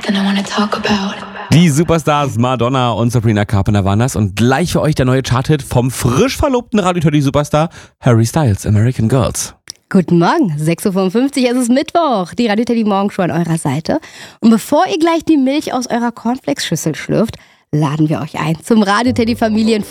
Then I wanna talk about. Die Superstars Madonna und Sabrina Carpenter waren das. Und gleich für euch der neue Charthit vom frisch verlobten Radio-Teddy-Superstar Harry Styles, American Girls. Guten Morgen, 6.55 Uhr, es ist Mittwoch. Die Radio-Teddy Morgenshow an eurer Seite. Und bevor ihr gleich die Milch aus eurer Cornflakes-Schüssel schlürft, laden wir euch ein zum Radio-Teddy Familien